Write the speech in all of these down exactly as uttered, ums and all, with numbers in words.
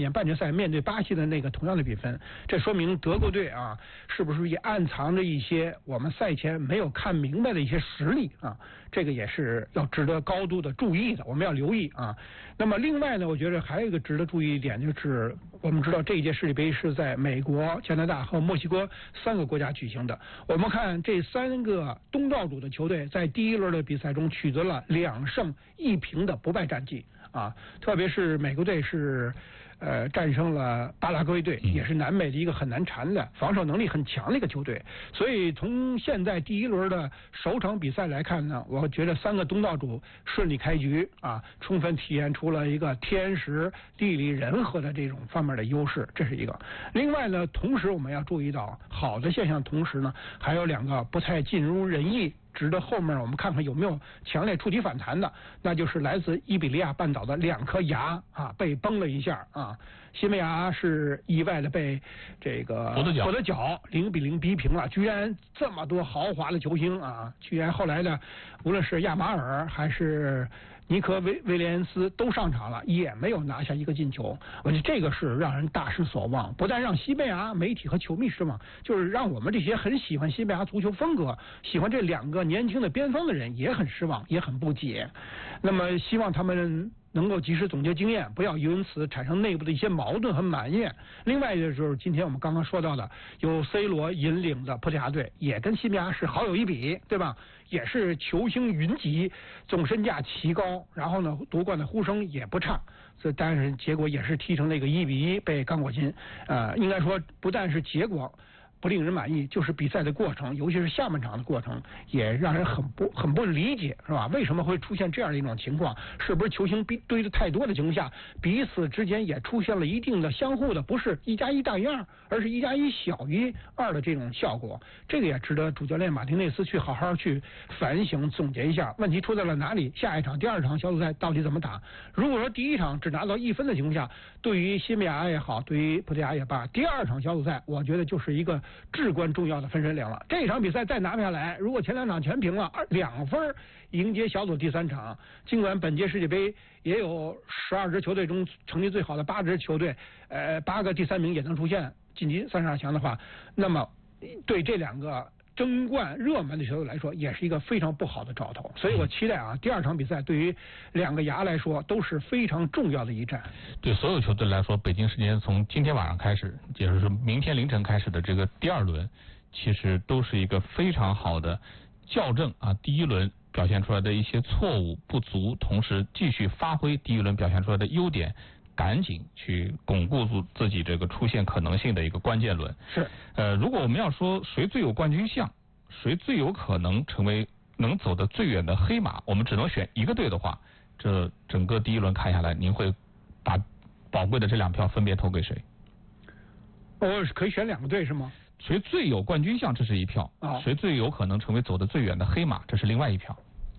年半决赛面对巴西的那个同样的比分，这说明德国队啊是不是也暗藏着一些我们赛前没有看明白的一些实力啊？这个也是要值得高度的注意的，我们要留意啊。那么另外呢，我觉得还有一个值得注意一点，就是我们知道这一届世界杯是在美国、加拿大和墨西哥三个国家举行的。我们看这三个东道主的球队在第一轮的比赛中取得了两胜一平的不败战绩啊，特别是美国队是呃战胜了巴拉圭队，也是南美的一个很难缠的、防守能力很强的一个球队。所以从现在第一轮的首场比赛来看呢，我觉得三个东道主顺利开局啊，充分体现出了一个天时地利人和的这种方面的优势，这是一个。另外呢，同时我们要注意到好的现象，同时呢还有两个不太尽如人意，值得后面我们看看有没有强烈触底反弹的，那就是来自伊比利亚半岛的两颗牙啊被崩了一下啊，西班牙是意外的被这个佛得角零比零逼平了，居然这么多豪华的球星啊，居然后来的无论是亚马尔还是尼科威威廉斯都上场了，也没有拿下一个进球。我觉得这个是让人大失所望，不但让西班牙媒体和球迷失望，就是让我们这些很喜欢西班牙足球风格、喜欢这两个年轻的边锋的人也很失望，也很不解。那么希望他们能够及时总结经验，不要因此产生内部的一些矛盾和埋怨。另外就是今天我们刚刚说到的，由 C 罗引领的葡萄牙队也跟西班牙是好友一比，对吧？也是球星云集，总身价奇高，然后呢夺冠的呼声也不差。这但是结果也是踢成那个一比一被刚果金。呃，应该说不但是结果不令人满意，就是比赛的过程，尤其是下半场的过程，也让人很不很不理解，是吧？为什么会出现这样的一种情况？是不是球星堆的太多的情况下，彼此之间也出现了一定的相互的，不是一加一大于二，而是一加一小于二的这种效果？这个也值得主教练马丁内斯去好好去反省总结一下，问题出在了哪里？下一场、第二场小组赛到底怎么打？如果说第一场只拿到一分的情况下，对于西班牙也好，对于葡萄牙也罢，第二场小组赛，我觉得就是一个至关重要的分水岭了。这场比赛再拿不下来，如果前两场全平了，二两分迎接小组第三场。尽管本届世界杯也有十二支球队中成绩最好的八支球队，呃，八个第三名也能出现晋级三十二强的话，那么对这两个争冠热门的球队来说，也是一个非常不好的兆头。所以我期待啊，第二场比赛对于两个牙来说都是非常重要的一战。 对所有球队来说，北京时间从今天晚上开始，也就是说明天凌晨开始的这个第二轮，其实都是一个非常好的校正啊，第一轮表现出来的一些错误不足，同时继续发挥第一轮表现出来的优点，赶紧去巩固住自己这个出现可能性的一个关键轮。 是， 呃，如果我们要说谁最有冠军相，谁最有可能成为能走得最远的黑马，我们只能选一个队的话，这整个第一轮看下来，您会把宝贵的这两票分别投给谁？ 我可以选两个队是吗？ 谁最有冠军相，这是一票； 哦、 谁最有可能成为走得最远的黑马，这是另外一票。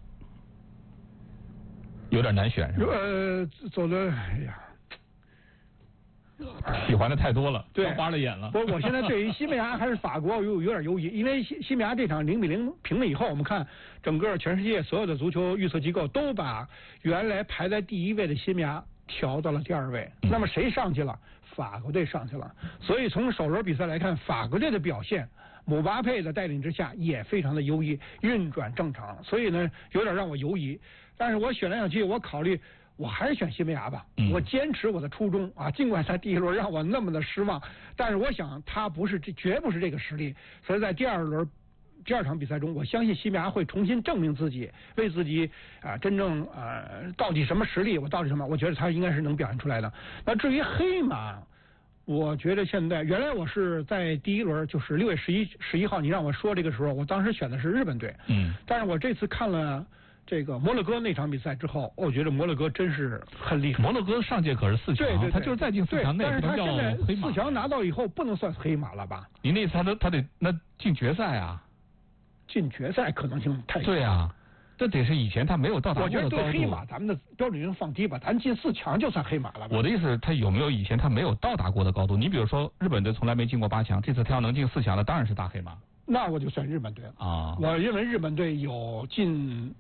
有点难选，是吧？ 呃，走的，哎呀。 喜欢的太多了， 对， 花了眼了。 我我现在对于西班牙还是法国有有点犹豫，因为西西班牙这场零比零平了以后，我们看整个全世界所有的足球预测机构都把原来排在第一位的西班牙调到了第二位。嗯、那么谁上去了？法国队上去了。所以从首轮比赛来看，法国队的表现，姆巴佩的带领之下也非常的优异，运转正常。所以呢，有点让我犹疑。但是我选来选去，我考虑。我还是选西班牙吧， 嗯、 我坚持我的初衷啊！尽管在第一轮让我那么的失望，但是我想他不是这绝不是这个实力，所以在第二轮第二场比赛中，我相信西班牙会重新证明自己，为自己啊真正呃到底什么实力，我到底什么，我觉得他应该是能表现出来的。那至于黑马，我觉得现在原来我是在第一轮就是六月十一十一号，你让我说这个时候，我当时选的是日本队， 嗯， 但是我这次看了。这个摩洛哥那场比赛之后，我觉得摩洛哥真是很厉害。 摩洛哥上届可是四强， 对对对， 他就是再进四强内， 但是他现在黑马。 四强拿到以后不能算黑马了吧？ 你那次他得他得那进决赛啊， 进决赛可能性太小。 对啊，这得是以前他没有到达过的高度。 我觉得对黑马咱们的标准已经放低吧，咱进四强就算黑马了吧。 我的意思，他有没有以前他没有到达过的高度？你比如说日本队从来没进过八强，这次他要能进四强的，当然是大黑马。 那我就选日本队了啊！ 我认为日本队有进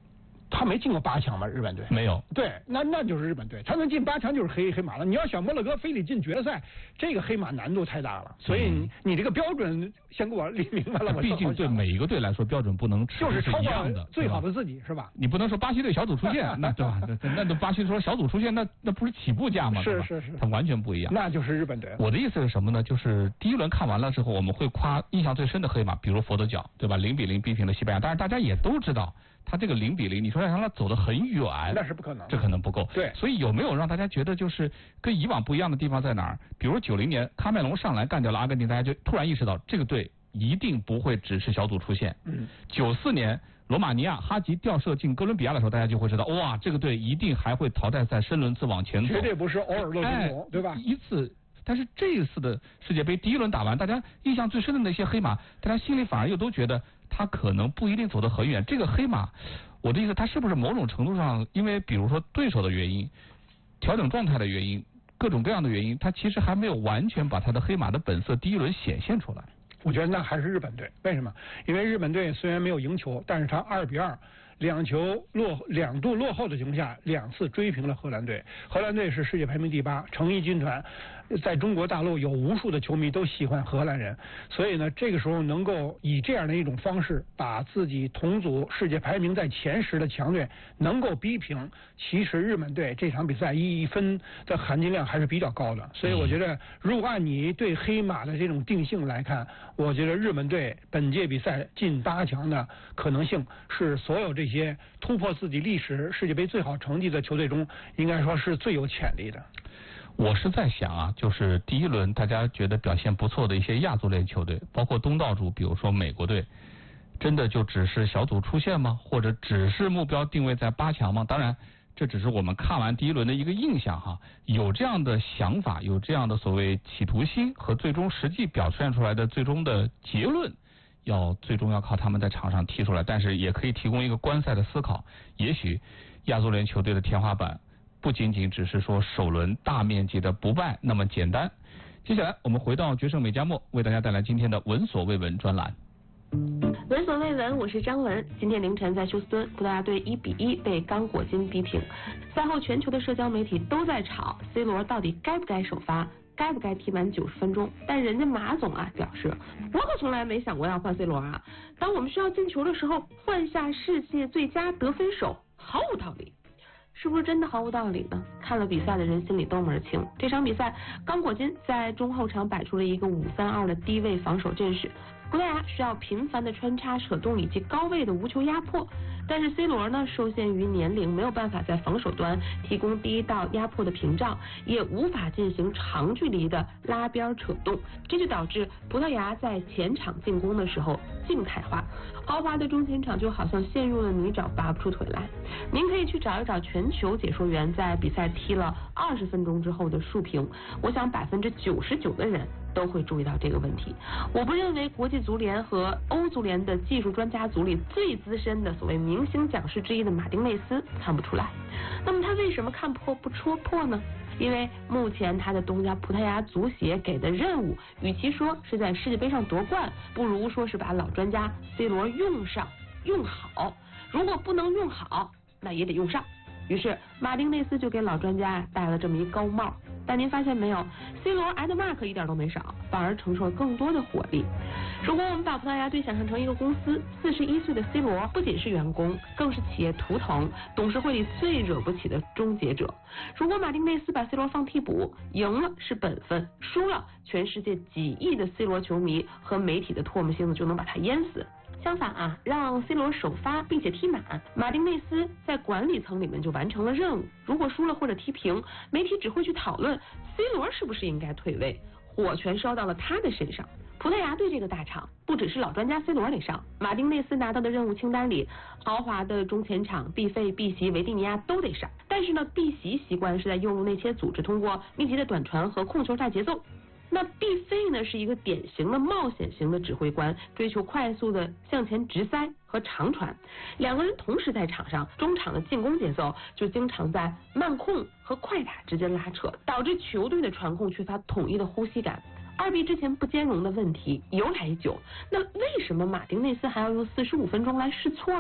他没进过八强吧？日本队没有。 对，那那就是日本队，他能进八强就是黑黑马了。你要想摩洛哥非得进决赛，这个黑马难度太大了。所以你、嗯、你这个标准先给我理明白了。我毕竟对每一个队来说，标准不能就是超一样的， 最好的自己是吧？ 你不能说巴西队小组出线，那对吧？那那都巴西说小组出线，那那不是起步价吗？ 是是是， 它完全不一样。 那就是日本队。 我的意思是什么呢？就是第一轮看完了之后，我们会夸印象最深的黑马，比如佛得角，对吧？零比零逼平了西班牙。但是大家也都知道。他这个零比零，你说让他走得很远， 那是不可能， 这可能不够。 对， 所以有没有让大家觉得就是跟以往不一样的地方在哪儿？比如九零年喀麦隆上来干掉了阿根廷，大家就突然意识到这个队一定不会只是小组出线。 嗯。 九四年罗马尼亚哈吉吊射进哥伦比亚的时候，大家就会知道，哇，这个队一定还会淘汰赛深轮次往前走， 绝对不是偶尔漏中种， 对吧？ 一次。但是这一次的世界杯第一轮打完，大家印象最深的那些黑马，大家心里反而又都觉得他可能不一定走得很远。这个黑马，我的意思，他是不是某种程度上，因为比如说对手的原因、调整状态的原因、各种各样的原因，他其实还没有完全把他的黑马的本色第一轮显现出来。 我觉得那还是日本队，为什么？因为日本队虽然没有赢球，但是他二比二。两球落两度落后的情况下，两次追平了荷兰队。荷兰队是世界排名第八，诚意军团在中国大陆有无数的球迷都喜欢荷兰人，所以呢，这个时候能够以这样的一种方式，把自己同组世界排名在前十的强队能够逼平，其实日本队这场比赛一分的含金量还是比较高的。所以我觉得，如果按你对黑马的这种定性来看，我觉得日本队本届比赛进八强的可能性是所有这。这些突破自己历史世界杯最好成绩的球队中，应该说是最有潜力的。 我是在想啊，就是第一轮大家觉得表现不错的一些亚足联球队，包括东道主，比如说美国队，真的就只是小组出线吗？或者只是目标定位在八强吗？当然，这只是我们看完第一轮的一个印象哈。有这样的想法，有这样的所谓企图心和最终实际表现出来的最终的结论。要最终要靠他们在场上踢出来，但是也可以提供一个观赛的思考。也许亚足联球队的天花板不仅仅只是说首轮大面积的不败那么简单。接下来我们回到决胜美加墨，为大家带来今天的闻所未闻专栏。 闻所未闻，我是张文。今天凌晨在休斯敦，葡萄牙队一比一被刚果金逼平。赛后全球的社交媒体都在吵 C 罗到底该不该首发，该不该踢满九十分钟？但人家马总啊表示，我可从来没想过要换 C 罗啊。当我们需要进球的时候，换下世界最佳得分手，毫无道理。是不是真的毫无道理呢？看了比赛的人心里都门清。这场比赛，刚果金在中后场摆出了一个五三二的低位防守阵势，葡萄牙需要频繁的穿插扯动以及高位的无球压迫。但是 C 罗呢，受限于年龄，没有办法在防守端提供第一道压迫的屏障，也无法进行长距离的拉边扯动，这就导致葡萄牙在前场进攻的时候静态化，豪华的中前场就好像陷入了泥沼，拔不出腿来。您可以去找一找全球解说员在比赛踢了二十分钟之后的述评，我想百分之九十九的人都会注意到这个问题。我不认为国际足联和欧足联的技术专家组里最资深的所谓明星讲师之一的马丁内斯看不出来。那么他为什么看破不戳破呢？因为目前他的东家葡萄牙足协给的任务，与其说是在世界杯上夺冠，不如说是把老专家 C 罗用上用好。如果不能用好，那也得用上。于是马丁内斯就给老专家戴了这么一高帽。但您发现没有 ，C 罗挨的 mark 一点都没少，反而承受了更多的火力。如果我们把葡萄牙队想象成一个公司，四十一岁的 C 罗不仅是员工，更是企业图腾，董事会里最惹不起的终结者。如果马丁内斯把 C 罗放替补，赢了是本分，输了全世界几亿的 C 罗球迷和媒体的唾沫星子就能把他淹死。相反啊，让 C 罗首发并且踢满，马丁内斯在管理层里面就完成了任务。如果输了或者踢平，媒体只会去讨论 C 罗是不是应该退位，火全烧到了他的身上。葡萄牙队这个大厂，不只是老专家 C 罗得上，马丁内斯拿到的任务清单里，豪华的中前场毕费、毕席、维蒂尼亚都得上。但是呢，毕席习惯是在右路内切组织，通过密集的短传和控球带节奏。那毕费呢是一个典型的冒险型的指挥官，追求快速的向前直塞和长传。两个人同时在场上，中场的进攻节奏就经常在慢控和快打之间拉扯，导致球队的传控缺乏统一的呼吸感。二 B 之前不兼容的问题由来已久，那为什么马丁内斯还要用四十五分钟来试错呢？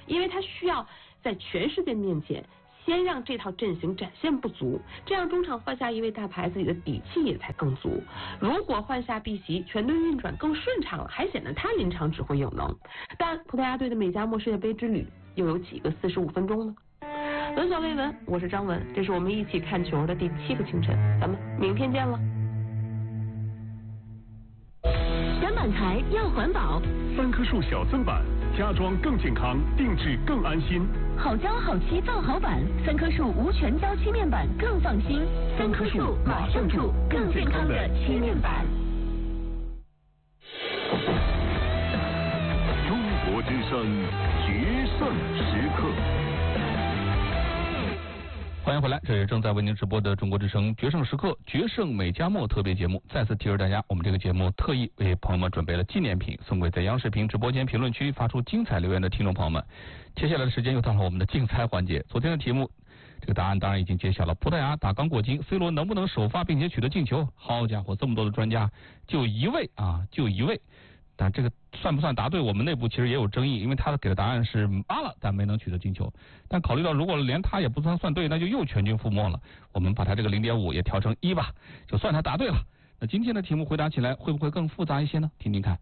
因为他需要在全世界面前先让这套阵型展现不足，这样中场换下一位大牌，自己的底气也才更足。如果换下碧玺，全队运转更顺畅了，还显得他临场指挥有能。但葡萄牙队的美加墨世界杯之旅又有几个四十五分钟呢？闻所未闻，我是张文，这是我们一起看球的第七个清晨，咱们明天见了。 小板材要环保， 三棵树小增版，家装更健康，定制更安心。 好胶好漆造好板，三棵树无全胶漆面板更放心。三棵树马上住，更健康的漆面板。 中国之声决胜时刻。 欢迎回来，这是正在为您直播的中国之声决胜时刻决胜美加墨特别节目。再次提示大家，我们这个节目特意为朋友们准备了纪念品，送给在央视频直播间评论区发出精彩留言的听众朋友们。接下来的时间又到了我们的竞猜环节。昨天的题目，这个答案当然已经揭晓了。葡萄牙打刚果金 ，C 罗能不能首发并且取得进球？好家伙，这么多的专家，就一位啊，就一位。但这个算不算答对？我们内部其实也有争议，因为他给的答案是八了，但没能取得进球。但考虑到如果连他也不算算对，那就又全军覆没了。我们把他这个零点五也调成一吧，就算他答对了。那今天的题目回答起来会不会更复杂一些呢？听听看。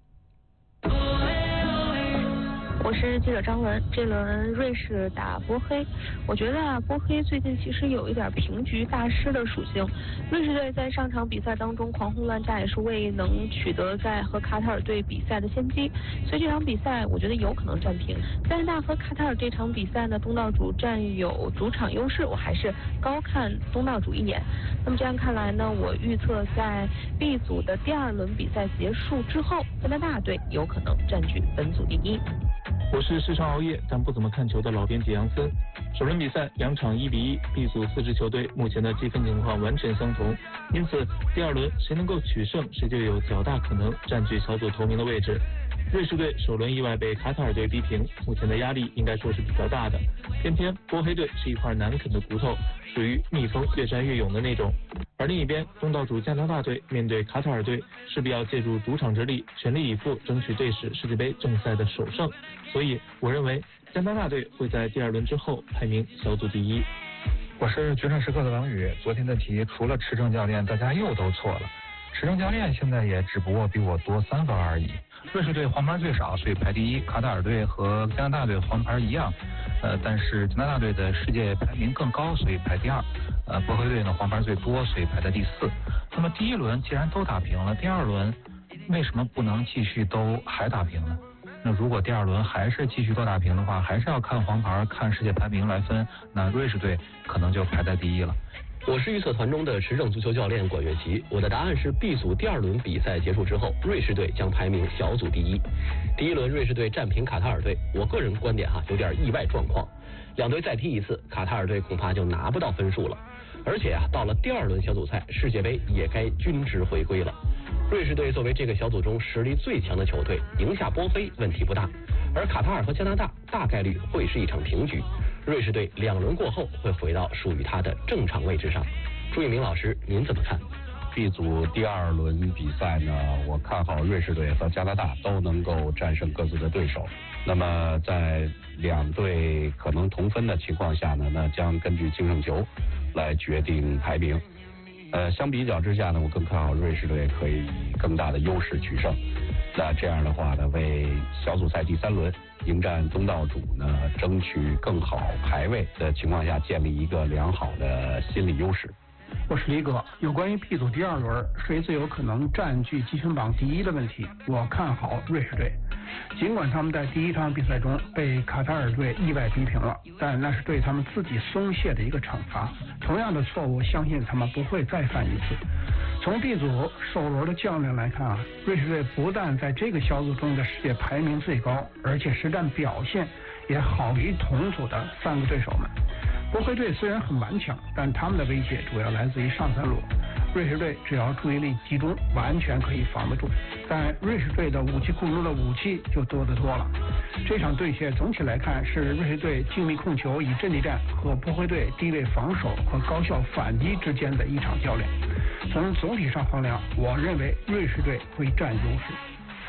我是记者张文。这轮瑞士打波黑，我觉得啊，波黑最近其实有一点平局大师的属性。瑞士队在上场比赛当中狂轰乱炸，也是未能取得在和卡塔尔队比赛的先机，所以这场比赛我觉得有可能战平。加拿大和卡塔尔这场比赛呢，东道主占有主场优势，我还是高看东道主一眼。那么这样看来呢，我预测在 B 组的第二轮比赛结束之后，加拿大队有可能占据本组第一。 我是时常熬夜但不怎么看球的老编辑杨森。首轮比赛两场一比一 ，B 组四支球队目前的积分情况完全相同，因此第二轮谁能够取胜，谁就有较大可能占据小组头名的位置。瑞士队首轮意外被卡塔尔队逼平，目前的压力应该说是比较大的。偏偏波黑队是一块难啃的骨头，属于蜜蜂越战越勇的那种。而另一边，东道主加拿大队面对卡塔尔队，势必要借助主场之力，全力以赴争取队史世界杯正赛的首胜。所以，我认为加拿大队会在第二轮之后排名小组第一。 我是决胜时刻的王宇。昨天的题除了池正教练，大家又都错了。池正教练现在也只不过比我多三分而已。瑞士队黄牌最少，所以排第一。卡塔尔队和加拿大队黄牌一样，呃，但是加拿大队的世界排名更高，所以排第二。呃，波黑队呢黄牌最多，所以排在第四。那么第一轮既然都打平了，第二轮为什么不能继续都还打平呢？那如果第二轮还是继续都打平的话，还是要看黄牌、看世界排名来分，那瑞士队可能就排在第一了。 我是预测团中的持证足球教练管乐琪，我的答案是 B 组第二轮比赛结束之后，瑞士队将排名小组第一。第一轮瑞士队战平卡塔尔队，我个人观点哈有点意外状况，两队再踢一次，卡塔尔队恐怕就拿不到分数了。而且啊，到了第二轮小组赛，世界杯也该均值回归了。瑞士队作为这个小组中实力最强的球队，赢下波黑问题不大。而卡塔尔和加拿大大概率会是一场平局，瑞士队两轮过后会回到属于他的正常位置上。朱一鸣老师，您怎么看？ B 组第二轮比赛呢，我看好瑞士队和加拿大都能够战胜各自的对手。那么在两队可能同分的情况下呢，那将根据净胜球来决定排名。呃，相比较之下呢，我更看好瑞士队可以以更大的优势取胜。那这样的话呢，为小组赛第三轮迎战东道主呢，争取更好排位的情况下，建立一个良好的心理优势。 我是李哥。有关于 B 组第二轮谁最有可能占据积分榜第一的问题，我看好瑞士队。尽管他们在第一场比赛中被卡塔尔队意外逼平了，但那是对他们自己松懈的一个惩罚。同样的错误，相信他们不会再犯一次。从 B 组首轮的较量来看啊，瑞士队不但在这个小组中的世界排名最高，而且实战表现也好于同组的三个对手们。 波黑队虽然很顽强，但他们的威胁主要来自于上三路。瑞士队只要注意力集中，完全可以防得住。但瑞士队的武器库中的武器就多得多了。这场对决总体来看是瑞士队精密控球以阵地战和波黑队低位防守和高效反击之间的一场较量。从总体上衡量，我认为瑞士队会占优势。